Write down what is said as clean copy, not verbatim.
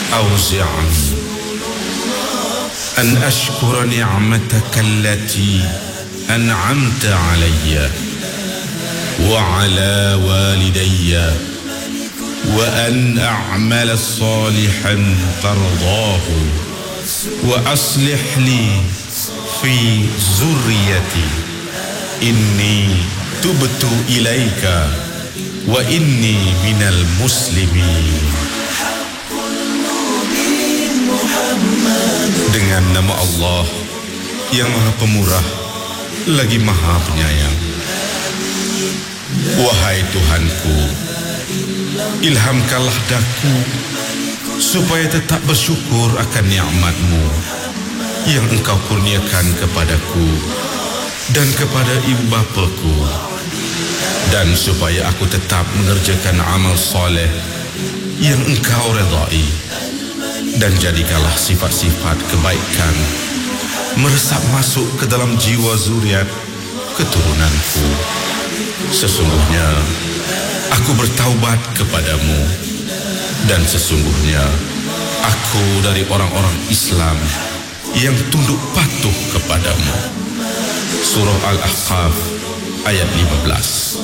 أوزعني أن أشكر نعمتك التي أنعمت علي وعلى والدي وأن أعمل صالحا ترضاه وأصلح لي في ذريتي إني تبت إليك وإني من المسلمين. Dengan nama Allah yang Maha Pemurah lagi Maha Penyayang. Wahai Tuhanku, ilhamkanlah daku supaya tetap bersyukur akan nikmat-Mu yang Engkau kurniakan kepadaku dan kepada ibu bapaku, dan supaya aku tetap mengerjakan amal soleh yang Engkau redai, dan jadikanlah sifat-sifat kebaikan meresap masuk ke dalam jiwa zuriat keturunanku. Sesungguhnya aku bertaubat kepadamu, dan sesungguhnya aku dari orang-orang Islam yang tunduk patuh kepadamu. Surah Al-Ahqaf ayat 15.